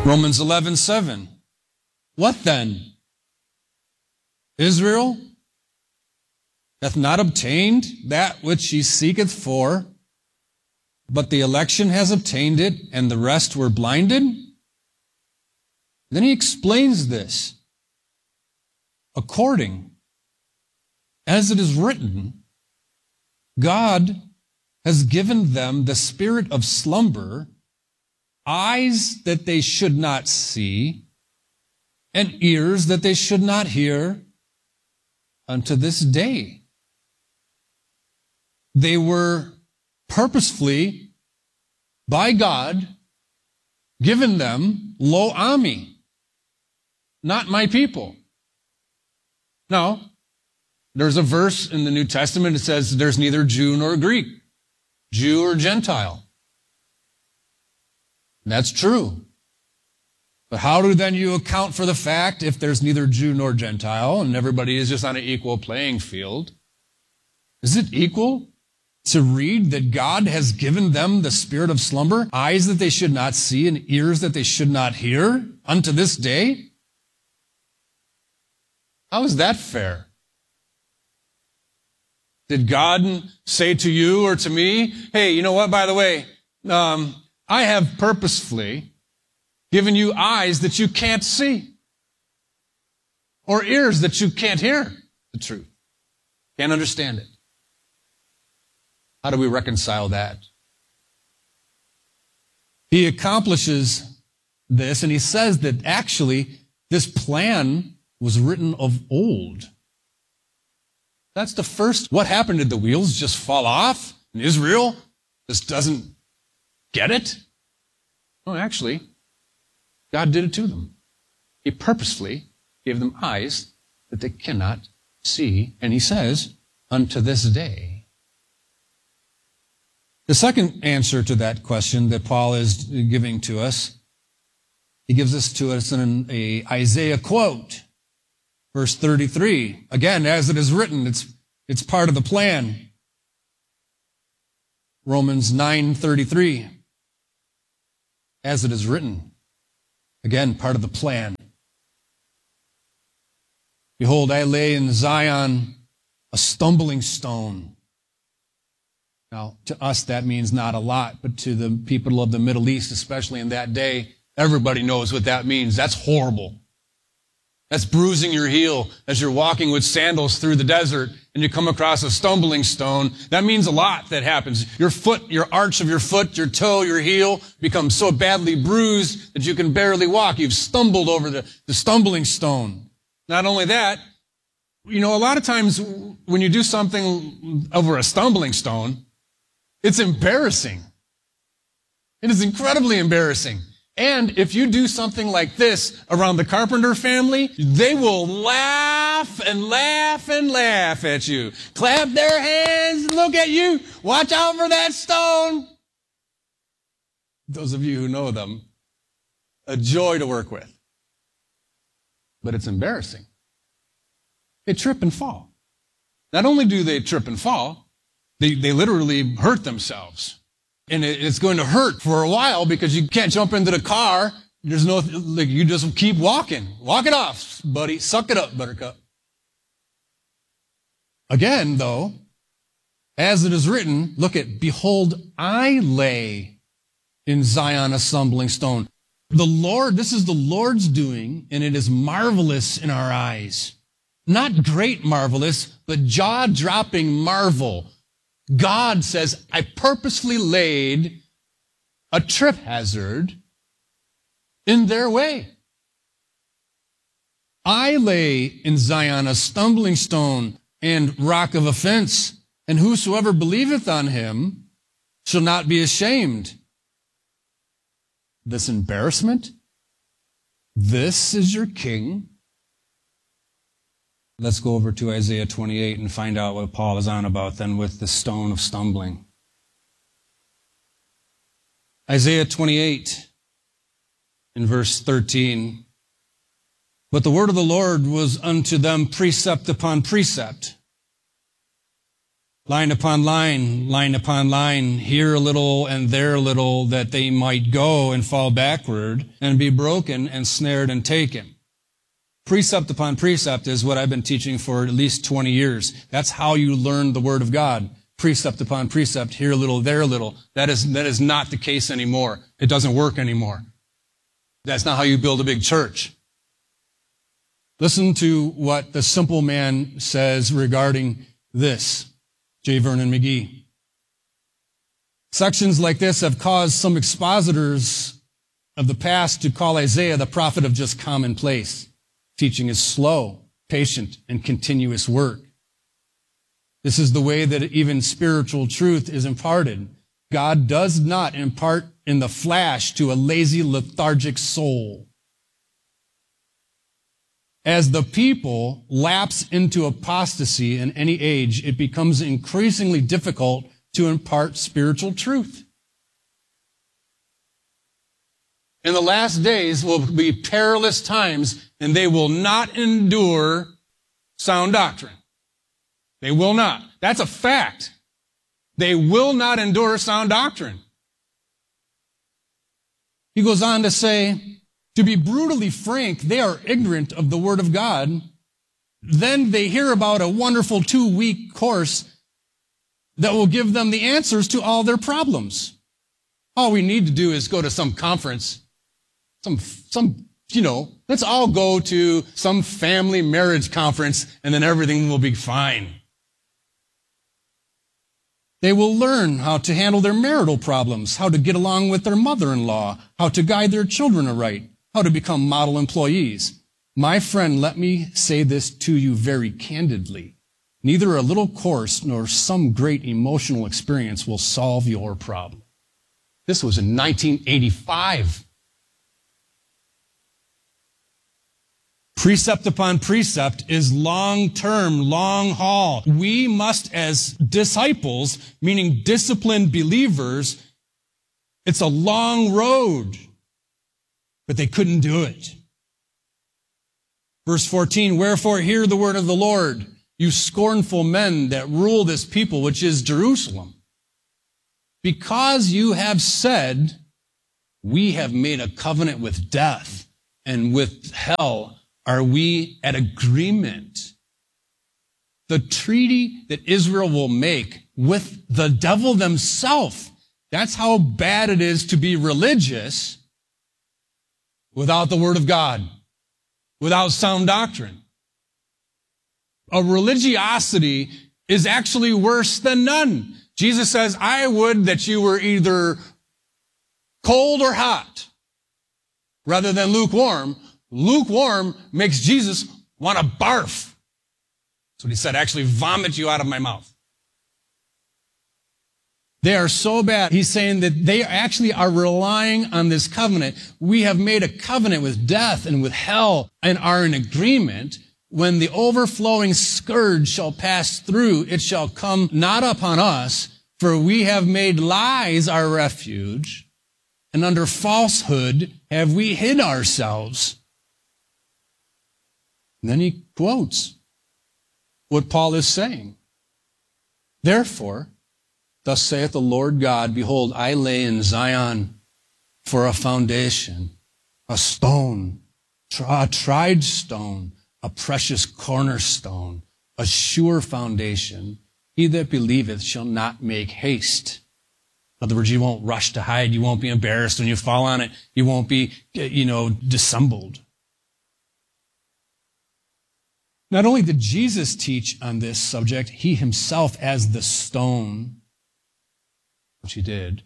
Romans 11:7. What then? Israel hath not obtained that which she seeketh for, but the election has obtained it, and the rest were blinded? Then he explains this. According as it is written, God has given them the spirit of slumber, eyes that they should not see, and ears that they should not hear, unto this day. They were purposefully, by God, given them lo ami, not my people. Now, there's a verse in the New Testament that says there's neither Jew nor Greek, Jew or Gentile. And that's true. But how do then you account for the fact if there's neither Jew nor Gentile and everybody is just on an equal playing field? Is it equal to read that God has given them the spirit of slumber, eyes that they should not see and ears that they should not hear unto this day? How is that fair? Did God say to you or to me, hey, you know what, by the way, I have purposefully given you eyes that you can't see or ears that you can't hear the truth, can't understand it? How do we reconcile that? He accomplishes this, and he says that actually this plan was written of old. That's the first. What happened? Did the wheels just fall off? And Israel just doesn't get it? No, actually, God did it to them. He purposefully gave them eyes that they cannot see. And he says, unto this day. The second answer to that question that Paul is giving to us, he gives this to us in an Isaiah quote. Verse 33, again, as it is written, it's part of the plan. Romans 9:33, as it is written, again, part of the plan. Behold, I lay in Zion a stumbling stone. Now, to us, that means not a lot, but to the people of the Middle East, especially in that day, everybody knows what that means. That's horrible. That's bruising your heel as you're walking with sandals through the desert and you come across a stumbling stone. That means a lot that happens. Your foot, your arch of your foot, your toe, your heel becomes so badly bruised that you can barely walk. You've stumbled over the stumbling stone. Not only that, a lot of times when you do something over a stumbling stone, it's embarrassing. It is incredibly embarrassing. And if you do something like this around the Carpenter family, they will laugh and laugh and laugh at you. Clap their hands, look at you, watch out for that stone. Those of you who know them, a joy to work with. But it's embarrassing. They trip and fall. Not only do they trip and fall, they literally hurt themselves. And it's going to hurt for a while because you can't jump into the car. There's no, you just keep walking. Walk it off, buddy. Suck it up, buttercup. Again, though, as it is written, look at, behold, I lay in Zion a stumbling stone. The Lord, this is the Lord's doing, and it is marvelous in our eyes. Not great marvelous, but jaw-dropping marvel. God says, I purposefully laid a trip hazard in their way. I lay in Zion a stumbling stone and rock of offense, and whosoever believeth on him shall not be ashamed. This embarrassment? This is your king? Let's go over to Isaiah 28 and find out what Paul is on about then with the stone of stumbling. Isaiah 28 in verse 13. But the word of the Lord was unto them precept upon precept. line upon line, here a little and there a little, that they might go and fall backward and be broken and snared and taken. Precept upon precept is what I've been teaching for at least 20 years. That's how you learn the Word of God. Precept upon precept, here a little, there a little. That is not the case anymore. It doesn't work anymore. That's not how you build a big church. Listen to what the simple man says regarding this. J. Vernon McGee. Sections like this have caused some expositors of the past to call Isaiah the prophet of just commonplace. Teaching is slow, patient, and continuous work. This is the way that even spiritual truth is imparted. God does not impart in the flash to a lazy, lethargic soul. As the people lapse into apostasy in any age, it becomes increasingly difficult to impart spiritual truth. In the last days will be perilous times, and they will not endure sound doctrine. They will not. That's a fact. They will not endure sound doctrine. He goes on to say, to be brutally frank, they are ignorant of the Word of God. Then they hear about a wonderful 2-week course that will give them the answers to all their problems. All we need to do is go to some conference, let's all go to some family marriage conference, and then everything will be fine. They will learn how to handle their marital problems, how to get along with their mother-in-law, how to guide their children aright, how to become model employees. My friend, let me say this to you very candidly. Neither a little course nor some great emotional experience will solve your problem. This was in 1985. Precept upon precept is long-term, long haul. We must, as disciples, meaning disciplined believers, it's a long road. But they couldn't do it. Verse 14, wherefore hear the word of the Lord, you scornful men that rule this people, which is Jerusalem. Because you have said, we have made a covenant with death, and with hell are we at agreement. The treaty that Israel will make with the devil themselves, that's how bad it is to be religious without the Word of God, without sound doctrine. A religiosity is actually worse than none. Jesus says, I would that you were either cold or hot, rather than lukewarm. Lukewarm makes Jesus want to barf. That's what he said, actually vomit you out of my mouth. They are so bad. He's saying that they actually are relying on this covenant. We have made a covenant with death and with hell and are in agreement. When the overflowing scourge shall pass through, it shall come not upon us, for we have made lies our refuge, and under falsehood have we hid ourselves. And then he quotes what Paul is saying. Therefore, thus saith the Lord God, behold, I lay in Zion for a foundation, a stone, a tried stone, a precious cornerstone, a sure foundation. He that believeth shall not make haste. In other words, you won't rush to hide. You won't be embarrassed when you fall on it. You won't be, dissembled. Not only did Jesus teach on this subject, he himself as the stone, which he did.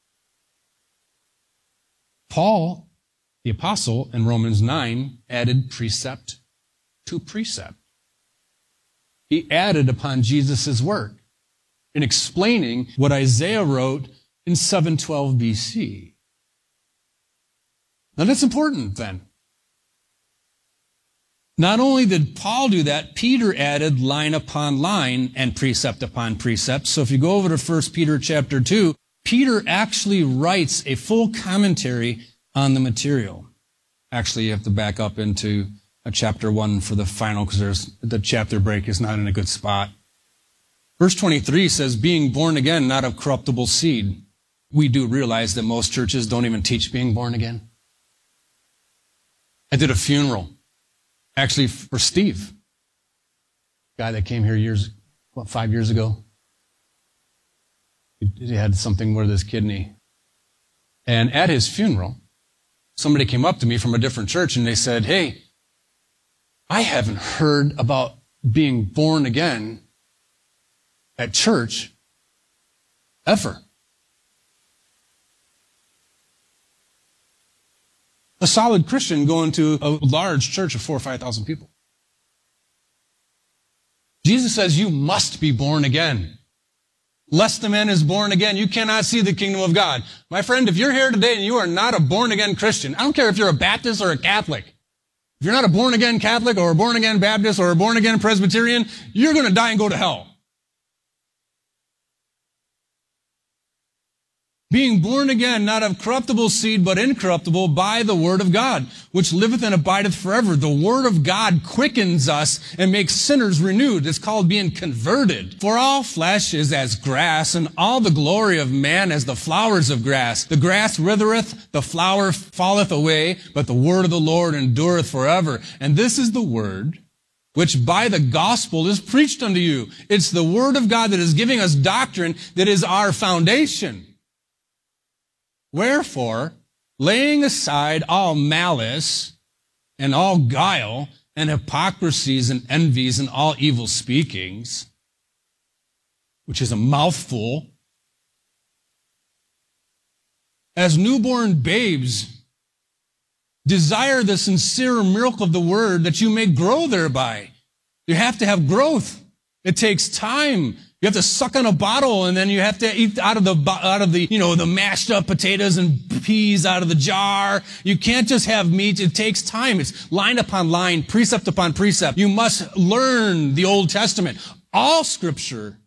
Paul, the apostle, in Romans 9, added precept to precept. He added upon Jesus' work in explaining what Isaiah wrote in 712 BC. Now that's important then. Not only did Paul do that, Peter added line upon line and precept upon precept. So if you go over to 1 Peter chapter 2, Peter actually writes a full commentary on the material. Actually, you have to back up into chapter 1 for the final, because the chapter break is not in a good spot. Verse 23 says, being born again, not of corruptible seed. We do realize that most churches don't even teach being born again. I did a funeral, actually for Steve, guy that came here 5 years ago. He had something with his kidney. And at his funeral, somebody came up to me from a different church and they said, hey, I haven't heard about being born again at church ever. A solid Christian going to a large church of 4,000 or 5,000 people. Jesus says you must be born again. Lest the man is born again, you cannot see the kingdom of God. My friend, if you're here today and you are not a born-again Christian, I don't care if you're a Baptist or a Catholic. If you're not a born-again Catholic or a born-again Baptist or a born-again Presbyterian, you're going to die and go to hell. Being born again, not of corruptible seed, but incorruptible, by the word of God, which liveth and abideth forever. The word of God quickens us and makes sinners renewed. It's called being converted. For all flesh is as grass, and all the glory of man as the flowers of grass. The grass withereth, the flower falleth away, but the word of the Lord endureth forever. And this is the word which by the gospel is preached unto you. It's the word of God that is giving us doctrine that is our foundation. Wherefore, laying aside all malice and all guile and hypocrisies and envies and all evil speakings, which is a mouthful, as newborn babes, desire the sincere milk of the word that you may grow thereby. You have to have growth. It takes time. You have to suck on a bottle, and then you have to eat out of the the mashed up potatoes and peas out of the jar. You can't just have meat. It takes time. It's line upon line, precept upon precept. You must learn the Old Testament. All Scripture.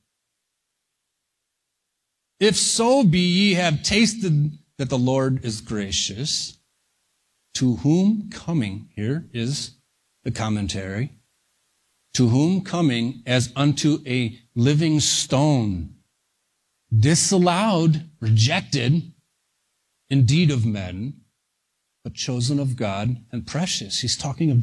If so be ye have tasted that the Lord is gracious, to whom coming, here is the commentary, to whom coming as unto a living stone, disallowed, rejected, indeed of men, but chosen of God and precious. He's talking of